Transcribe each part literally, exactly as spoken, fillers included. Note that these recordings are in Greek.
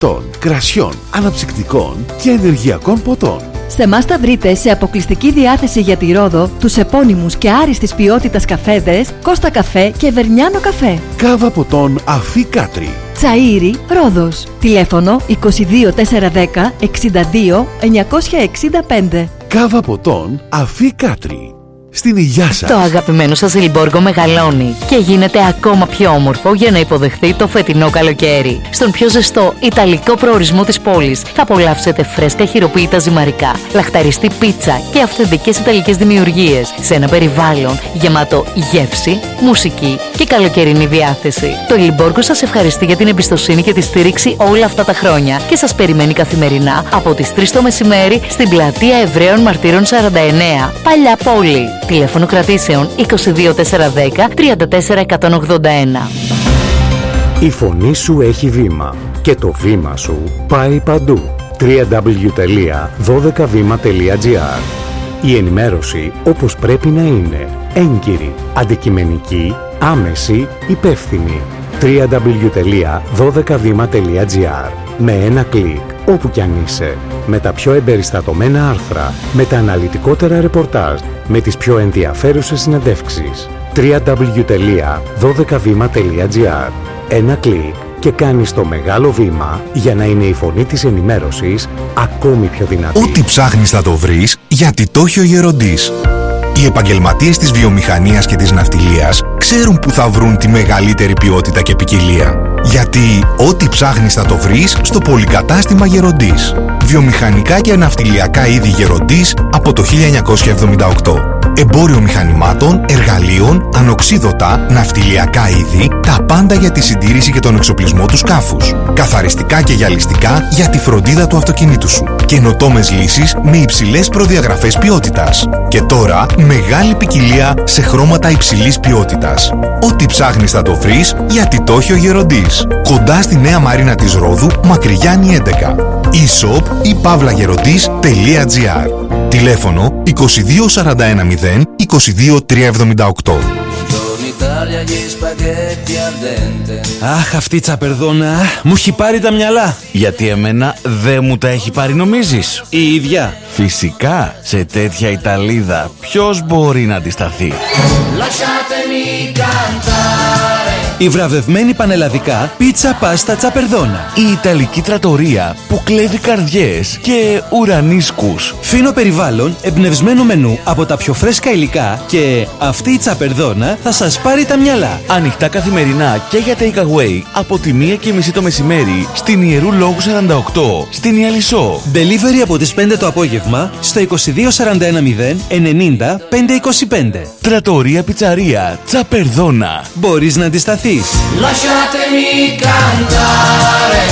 κρασιών, αναψυκτικών και ενεργειακών ποτών. Σε εμάς θα βρείτε σε αποκλειστική διάθεση για τη Ρόδο τους επώνυμους και άριστης ποιότητας καφέδες Κώστα Καφέ και Βερνιάνο Καφέ. Κάβα ποτών Αφή Κάτρι. Τσαΐρι Ρόδος. Τηλέφωνο είκοσι δύο τετρακόσια δέκα εξήντα δύο εννιακόσια εξήντα πέντε. Κάβα ποτών Αφή Κάτρι. Στην υγειά σας. Το αγαπημένο σας Λιμπόργο μεγαλώνει και γίνεται ακόμα πιο όμορφο για να υποδεχθεί το φετινό καλοκαίρι. Στον πιο ζεστό ιταλικό προορισμό της πόλης θα απολαύσετε φρέσκα χειροποίητα ζυμαρικά, λαχταριστή πίτσα και αυθεντικές ιταλικές δημιουργίες σε ένα περιβάλλον γεμάτο γεύση, μουσική και καλοκαιρινή διάθεση. Το Λιμπόργο σας ευχαριστεί για την εμπιστοσύνη και τη στήριξη όλα αυτά τα χρόνια και σας περιμένει καθημερινά από τις τρεις το μεσημέρι στην πλατεία Εβραίων Μαρτύρων σαράντα εννέα, Παλιά Πόλη. Τηλέφωνο κρατήσεων είκοσι δύο τετρακόσια δέκα τριάντα τέσσερα εκατόν ογδόντα ένα. Η φωνή σου έχει βήμα και το βήμα σου πάει παντού. double-u double-u double-u τελεία δώδεκα βήμα τελεία τζι άρ. Η ενημέρωση όπως πρέπει να είναι. Έγκυρη, αντικειμενική, άμεση, υπεύθυνη. double-u double-u double-u τελεία δώδεκα βήμα τελεία τζι άρ. Με ένα κλικ, όπου κι αν είσαι. Με τα πιο εμπεριστατωμένα άρθρα, με τα αναλυτικότερα ρεπορτάζ, με τις πιο ενδιαφέρουσες συνεντεύξεις. double-u double-u double-u τελεία δώδεκα βήμα τελεία τζι άρ. Ένα κλικ και κάνεις το μεγάλο βήμα για να είναι η φωνή της ενημέρωσης ακόμη πιο δυνατή. Ό,τι ψάχνεις θα το βρεις, γιατί το έχει ο Γεροντής. Οι επαγγελματίες της βιομηχανίας και της ναυτιλίας ξέρουν που θα βρουν τη μεγαλύτερη ποιότητα και ποικιλία. Γιατί ό,τι ψάχνεις θα το βρεις στο πολυκατάστημα Γεροντής. Βιομηχανικά και ναυτιλιακά είδη Γεροντής από το χίλια εννιακόσια εβδομήντα οκτώ. Εμπόριο μηχανημάτων, εργαλείων, ανοξίδωτα, ναυτιλιακά είδη, τα πάντα για τη συντήρηση και τον εξοπλισμό του σκάφους. Καθαριστικά και γυαλιστικά για τη φροντίδα του αυτοκινήτου σου. Καινοτόμες λύσεις με υψηλές προδιαγραφές ποιότητας. Και τώρα μεγάλη ποικιλία σε χρώματα υψηλής ποιότητας. Ό,τι ψάχνεις θα το βρεις, γιατί το έχει ο Γεροντής. Κοντά στη Νέα Μαρίνα της Ρόδου, Μακρυγιάννη έντεκα. e-shop ή παύλαγεροντής τελεία τζι άρ. Τηλέφωνο είκοσι δύο σαράντα ένα μηδέν είκοσι δύο τριακόσια εβδομήντα οκτώ. Αχ, αυτή η τσαπερδόνα μου έχει πάρει τα μυαλά. Γιατί εμένα δεν μου τα έχει πάρει, νομίζεις? Η ίδια. Φυσικά, σε τέτοια Ιταλίδα ποιος μπορεί να αντισταθεί? Η βραβευμένη πανελλαδικά πίτσα πάστα τσαπερδόνα. Η Ιταλική τρατορία που κλέβει καρδιές και ουρανίσκους. Φίνο περιβάλλον, εμπνευσμένο μενού από τα πιο φρέσκα υλικά και αυτή η τσαπερδόνα θα σας πάρει τα μυαλά. Ανοιχτά καθημερινά και για takeaway από τη μία και μισή το μεσημέρι στην Ιερού Λόγου σαράντα οκτώ στην Ιαλισσό. Delivery από τις πέντε το απόγευμα στο είκοσι δύο σαράντα ένα μηδέν ενενήντα πεντακόσια είκοσι πέντε. Τρατορία πιτσαρία Τσαπερδόνα. Μπορείς να αντισταθείς. Lasciatemi cantare.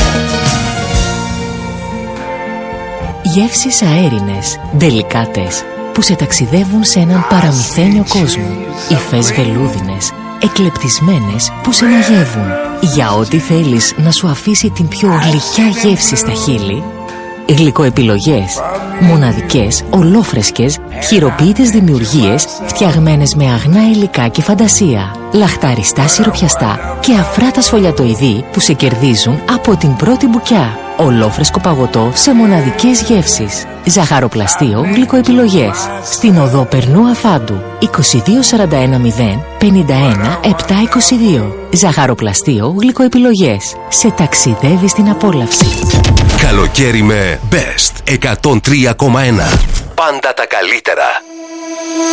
Γεύσεις αέρινες, ντελικάτες, που σε ταξιδεύουν σε έναν παραμυθένιο κόσμο. Υφές βελούδινες, εκλεπτισμένες που σε μαγεύουν. Για ό,τι θέλεις να σου αφήσει την πιο γλυκιά γεύση στα χείλη. Γλυκοεπιλογές, μοναδικές, ολόφρεσκες, χειροποίητες δημιουργίες φτιαγμένες με αγνά υλικά και φαντασία. Λαχταριστά σιροπιαστά και αφράτα σφολιατοειδή που σε κερδίζουν από την πρώτη μπουκιά. Ολόφρεσκο παγωτό σε μοναδικές γεύσεις. Ζαχαροπλαστείο γλυκοεπιλογές. Στην οδό Περνού Αφάντου είκοσι δύο σαράντα ένα μηδέν πενήντα ένα επτακόσια είκοσι δύο. Ζαχαροπλαστείο γλυκοεπιλογές. Σε ταξιδεύει στην απόλαυση. Καλοκαίρι με Best εκατόν τρία κόμμα ένα. Πάντα τα καλύτερα.